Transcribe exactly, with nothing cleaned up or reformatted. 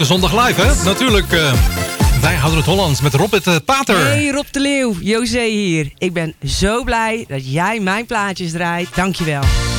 elke zondag live, hè? Natuurlijk. Uh, wij houden het Hollands met Robert uh, Pater. Hey Rob de Leeuw, José hier. Ik ben zo blij dat jij mijn plaatjes draait. Dankjewel.